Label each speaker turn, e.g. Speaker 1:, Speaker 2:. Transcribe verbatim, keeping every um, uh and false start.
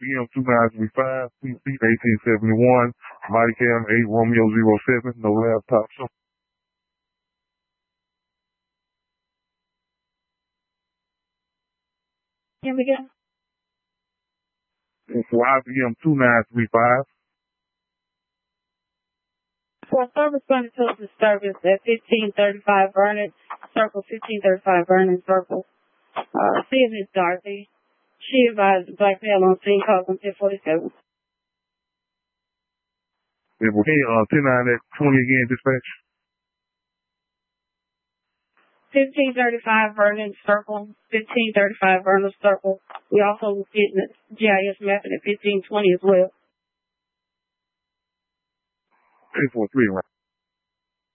Speaker 1: B M two nine three five, P C eighteen seventy-one, body cam eight Romeo zero seven, no laptop. So
Speaker 2: Here we go.
Speaker 1: it's Y B M two nine three five.
Speaker 2: For service going to the service at fifteen thirty-five Vernon Circle, fifteen thirty-five Vernon Circle. Uh, see if it's Dorothy. She advised the black male on scene call from ten forty-seven.
Speaker 1: Yeah, okay, uh, ten nine at twenty again, dispatch.
Speaker 2: fifteen thirty-five Vernon Circle, fifteen thirty-five Vernon Circle. We also getting the G I S mapping at fifteen twenty as well.
Speaker 1: eight four three, right?